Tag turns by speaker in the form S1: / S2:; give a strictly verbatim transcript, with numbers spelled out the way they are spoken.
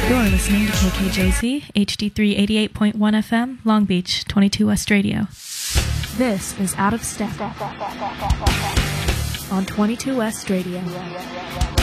S1: You're listening to K K J Z, H D three eighty-eight point one F M, Long Beach, twenty-two West Radio. This is Out of Step on twenty-two West Radio.